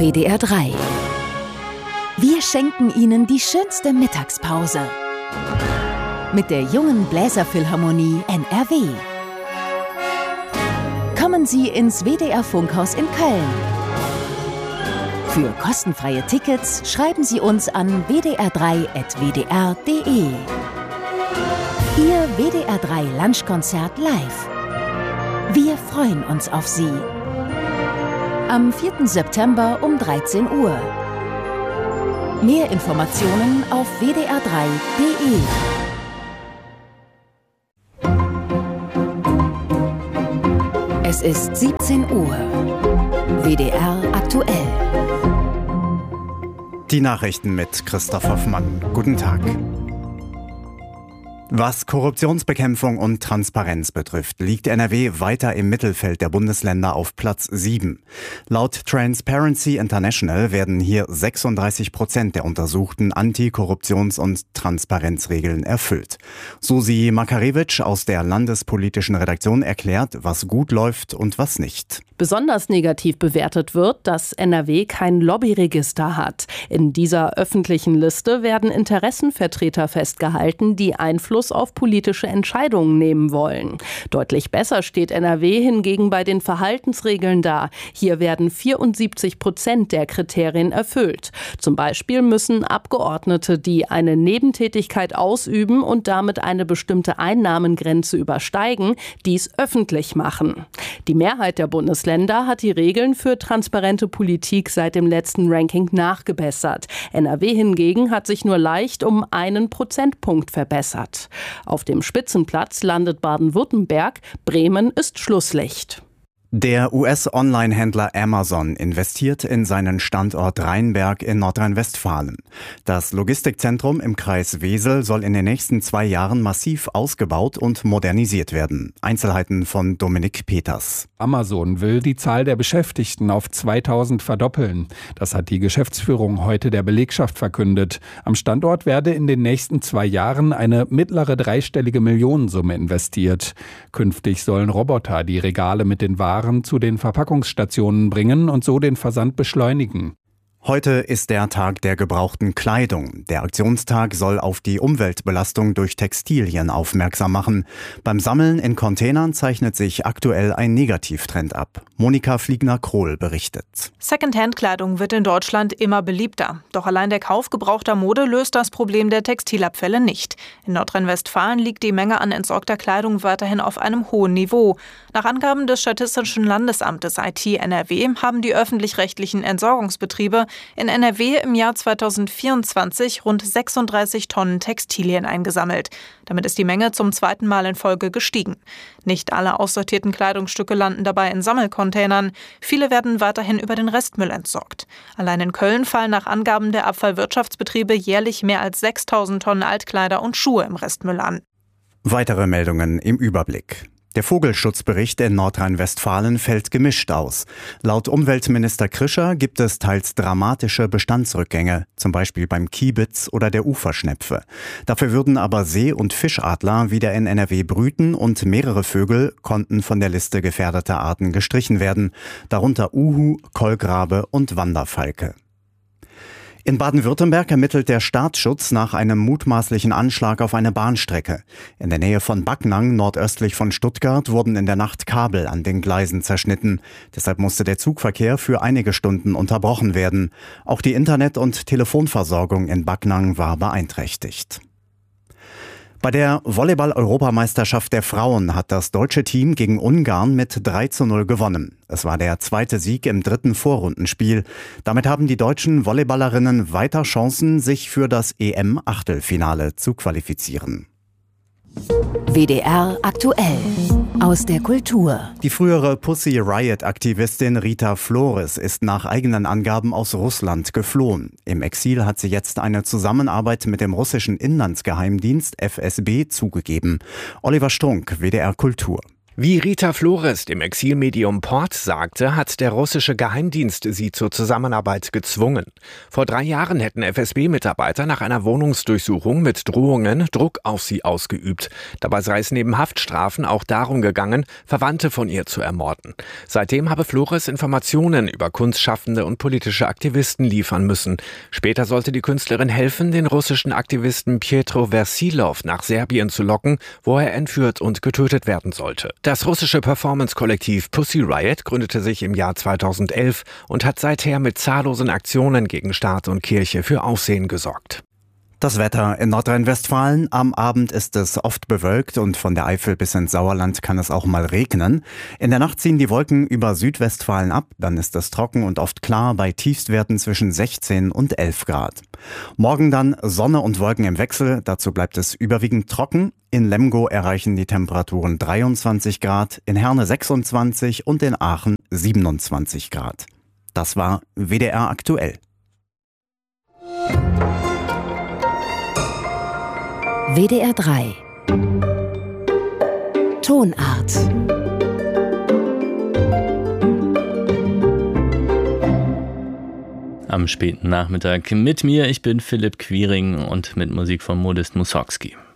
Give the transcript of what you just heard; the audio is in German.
WDR 3. Wir schenken Ihnen die schönste Mittagspause mit der Jungen Bläserphilharmonie NRW. Kommen Sie ins WDR Funkhaus in Köln. Für kostenfreie Tickets schreiben Sie uns an wdr3@wdr.de. Ihr WDR 3 Lunchkonzert live. Wir freuen uns auf Sie. Am 4. September um 13 Uhr. Mehr Informationen auf wdr3.de. Es ist 17 Uhr. WDR aktuell. Die Nachrichten mit Christoph Hoffmann. Guten Tag. Was Korruptionsbekämpfung und Transparenz betrifft, liegt NRW weiter im Mittelfeld der Bundesländer auf Platz 7. Laut Transparency International werden hier 36% der untersuchten Antikorruptions- und Transparenzregeln erfüllt. Susi Makarewitsch aus der landespolitischen Redaktion erklärt, was gut läuft und was nicht. Besonders negativ bewertet wird, dass NRW kein Lobbyregister hat. In dieser öffentlichen Liste werden Interessenvertreter festgehalten, die Einfluss auf politische Entscheidungen nehmen wollen. Deutlich besser steht NRW hingegen bei den Verhaltensregeln da. Hier werden 74% der Kriterien erfüllt. Zum Beispiel müssen Abgeordnete, die eine Nebentätigkeit ausüben und damit eine bestimmte Einnahmengrenze übersteigen, dies öffentlich machen. Die Mehrheit der Bundesländer hat die Regeln für transparente Politik seit dem letzten Ranking nachgebessert. NRW hingegen hat sich nur leicht um 1 Prozentpunkt verbessert. Auf dem Spitzenplatz landet Baden-Württemberg. Bremen ist Schlusslicht. Der US-Online-Händler Amazon investiert in seinen Standort Rheinberg in Nordrhein-Westfalen. Das Logistikzentrum im Kreis Wesel soll in den nächsten 2 Jahren massiv ausgebaut und modernisiert werden. Einzelheiten von Dominik Peters. Amazon will die Zahl der Beschäftigten auf 2000 verdoppeln. Das hat die Geschäftsführung heute der Belegschaft verkündet. Am Standort werde in den nächsten 2 Jahren eine mittlere dreistellige Millionensumme investiert. Künftig sollen Roboter die Regale mit den Waren zu den Verpackungsstationen bringen und so den Versand beschleunigen. Heute ist der Tag der gebrauchten Kleidung. Der Aktionstag soll auf die Umweltbelastung durch Textilien aufmerksam machen. Beim Sammeln in Containern zeichnet sich aktuell ein Negativtrend ab. Monika Fliegner-Krohl berichtet. Secondhand-Kleidung wird in Deutschland immer beliebter. Doch allein der Kauf gebrauchter Mode löst das Problem der Textilabfälle nicht. In Nordrhein-Westfalen liegt die Menge an entsorgter Kleidung weiterhin auf einem hohen Niveau. Nach Angaben des Statistischen Landesamtes IT NRW haben die öffentlich-rechtlichen Entsorgungsbetriebe in NRW im Jahr 2024 rund 36 Tonnen Textilien eingesammelt. Damit ist die Menge zum 2. Mal in Folge gestiegen. Nicht alle aussortierten Kleidungsstücke landen dabei in Sammelcontainern. Viele werden weiterhin über den Restmüll entsorgt. Allein in Köln fallen nach Angaben der Abfallwirtschaftsbetriebe jährlich mehr als 6.000 Tonnen Altkleider und Schuhe im Restmüll an. Weitere Meldungen im Überblick. Der Vogelschutzbericht in Nordrhein-Westfalen fällt gemischt aus. Laut Umweltminister Krischer gibt es teils dramatische Bestandsrückgänge, zum Beispiel beim Kiebitz oder der Uferschnepfe. Dafür würden aber See- und Fischadler wieder in NRW brüten und mehrere Vögel konnten von der Liste gefährdeter Arten gestrichen werden, darunter Uhu, Kolkrabe und Wanderfalke. In Baden-Württemberg ermittelt der Staatsschutz nach einem mutmaßlichen Anschlag auf eine Bahnstrecke. In der Nähe von Backnang, nordöstlich von Stuttgart, wurden in der Nacht Kabel an den Gleisen zerschnitten. Deshalb musste der Zugverkehr für einige Stunden unterbrochen werden. Auch die Internet- und Telefonversorgung in Backnang war beeinträchtigt. Bei der Volleyball-Europameisterschaft der Frauen hat das deutsche Team gegen Ungarn mit 3:0 gewonnen. Es war der 2. Sieg im 3. Vorrundenspiel. Damit haben die deutschen Volleyballerinnen weiter Chancen, sich für das EM-Achtelfinale zu qualifizieren. WDR aktuell. Aus der Kultur. Die frühere Pussy Riot-Aktivistin Rita Flores ist nach eigenen Angaben aus Russland geflohen. Im Exil hat sie jetzt eine Zusammenarbeit mit dem russischen Inlandsgeheimdienst FSB zugegeben. Oliver Strunk, WDR Kultur. Wie Rita Flores dem Exilmedium Port sagte, hat der russische Geheimdienst sie zur Zusammenarbeit gezwungen. Vor 3 Jahren hätten FSB-Mitarbeiter nach einer Wohnungsdurchsuchung mit Drohungen Druck auf sie ausgeübt. Dabei sei es neben Haftstrafen auch darum gegangen, Verwandte von ihr zu ermorden. Seitdem habe Flores Informationen über Kunstschaffende und politische Aktivisten liefern müssen. Später sollte die Künstlerin helfen, den russischen Aktivisten Pietro Versilov nach Serbien zu locken, wo er entführt und getötet werden sollte. Das russische Performance-Kollektiv Pussy Riot gründete sich im Jahr 2011 und hat seither mit zahllosen Aktionen gegen Staat und Kirche für Aufsehen gesorgt. Das Wetter in Nordrhein-Westfalen. Am Abend ist es oft bewölkt und von der Eifel bis ins Sauerland kann es auch mal regnen. In der Nacht ziehen die Wolken über Südwestfalen ab. Dann ist es trocken und oft klar bei Tiefstwerten zwischen 16 und 11 Grad. Morgen dann Sonne und Wolken im Wechsel. Dazu bleibt es überwiegend trocken. In Lemgo erreichen die Temperaturen 23 Grad, in Herne 26 und in Aachen 27 Grad. Das war WDR aktuell. WDR 3 Tonart. Am späten Nachmittag mit mir, ich bin Philipp Quiring und mit Musik von Modest Mussorgsky.